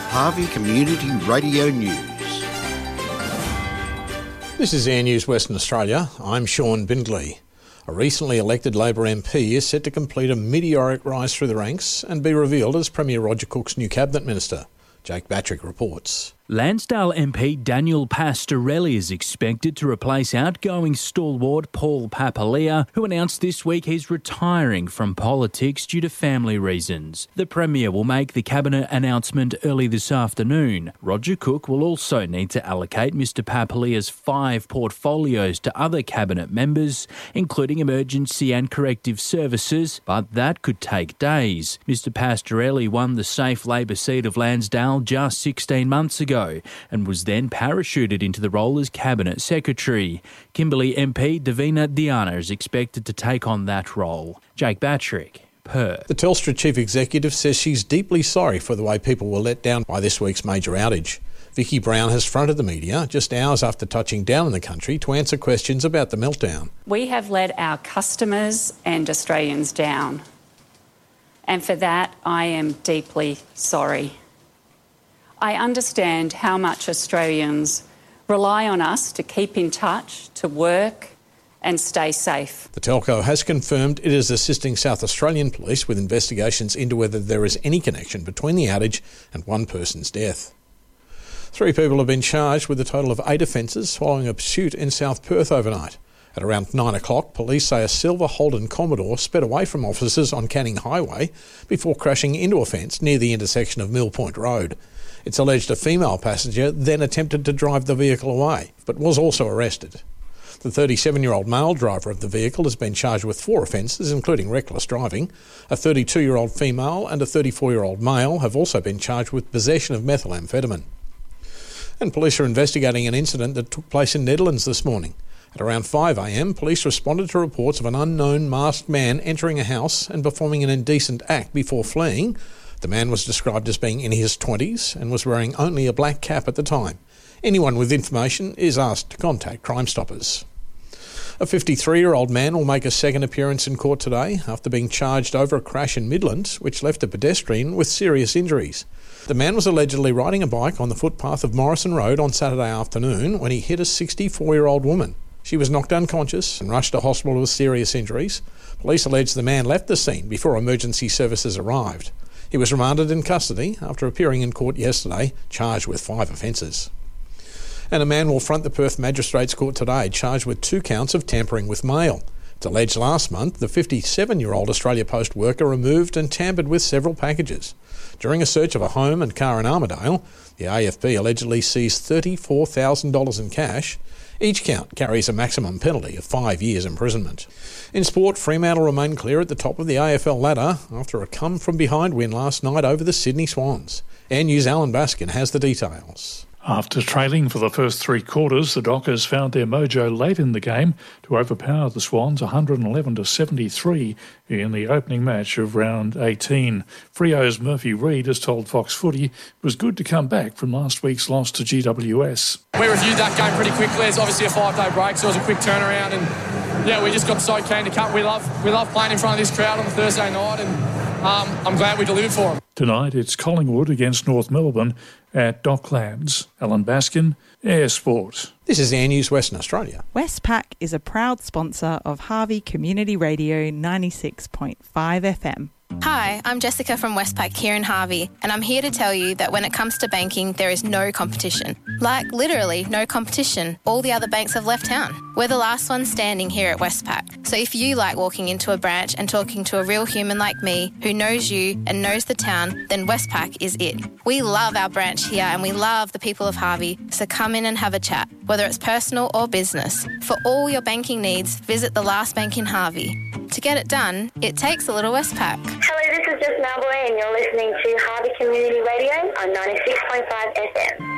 Harvey Community Radio News. This is Air News Western Australia. I'm Sean Bindley. A recently elected Labor MP is set to complete a meteoric rise through the ranks and be revealed as Premier Roger Cook's new Cabinet Minister. Jake Batrick reports. Lansdale MP Daniel Pastorelli is expected to replace outgoing stalwart Paul Papalia, who announced this week he's retiring from politics due to family reasons. The Premier will make the Cabinet announcement early this afternoon. Roger Cook will also need to allocate Mr Papalia's 5 portfolios to other Cabinet members, including emergency and corrective services, but that could take days. Mr Pastorelli won the safe Labor seat of Lansdale just 16 months ago and was then parachuted into the role as Cabinet Secretary. Kimberley MP Davina Diana is expected to take on that role. Jake Batrick, Perth. The Telstra Chief Executive says she's deeply sorry for the way people were let down by this week's major outage. Vicky Brown has fronted the media just hours after touching down in the country to answer questions about the meltdown. We have let our customers and Australians down, and for that I am deeply sorry. I understand how much Australians rely on us to keep in touch, to work and stay safe. The telco has confirmed it is assisting South Australian Police with investigations into whether there is any connection between the outage and one person's death. 3 people have been charged with a total of 8 offences following a pursuit in South Perth overnight. At around 9 o'clock, police say a silver Holden Commodore sped away from officers on Canning Highway before crashing into a fence near the intersection of Mill Point Road. It's alleged a female passenger then attempted to drive the vehicle away, but was also arrested. The 37-year-old male driver of the vehicle has been charged with 4 offences, including reckless driving. A 32-year-old female and a 34-year-old male have also been charged with possession of methamphetamine. And police are investigating an incident that took place in Netherlands this morning. At around 5 a.m, police responded to reports of an unknown masked man entering a house and performing an indecent act before fleeing. The man was described as being in his 20s and was wearing only a black cap at the time. Anyone with information is asked to contact Crime Stoppers. A 53-year-old man will make a second appearance in court today after being charged over a crash in Midland, which left a pedestrian with serious injuries. The man was allegedly riding a bike on the footpath of Morrison Road on Saturday afternoon when he hit a 64-year-old woman. She was knocked unconscious and rushed to hospital with serious injuries. Police allege the man left the scene before emergency services arrived. He was remanded in custody after appearing in court yesterday, charged with 5 offences. And a man will front the Perth Magistrates Court today, charged with 2 counts of tampering with mail. It's alleged last month the 57-year-old Australia Post worker removed and tampered with several packages. During a search of a home and car in Armidale, the AFP allegedly seized $34,000 in cash. Each count carries a maximum penalty of 5 years imprisonment. In sport, Fremantle remain clear at the top of the AFL ladder after a come-from-behind win last night over the Sydney Swans. Air News' Alan Baskin has the details. After trailing for the first 3 quarters, the Dockers found their mojo late in the game to overpower the Swans 111-73 in the opening match of round 18. Freo's Murphy Reid has told Fox Footy it was good to come back from last week's loss to GWS. We reviewed that game pretty quickly. It's obviously a 5-day break, so it was a quick turnaround, and yeah, we just got so keen to cut. We love playing in front of this crowd on a Thursday night, and I'm glad we delivered for them. Tonight it's Collingwood against North Melbourne at Docklands. Alan Baskin, Air Sport. This is Air News Western Australia. Westpac is a proud sponsor of Harvey Community Radio 96.5 FM. Hi, I'm Jessica from Westpac here in Harvey, and I'm here to tell you that when it comes to banking, there is no competition. Like, literally no competition. All the other banks have left town. We're the last ones standing here at Westpac. So if you like walking into a branch and talking to a real human like me who knows you and knows the town, then Westpac is it. We love our branch here and we love the people of Harvey, so come in and have a chat, whether it's personal or business. For all your banking needs, visit the last bank in Harvey. To get it done, it takes a little Westpac. Hello, this is Jess Malboy and you're listening to Harvey Community Radio on 96.5 FM.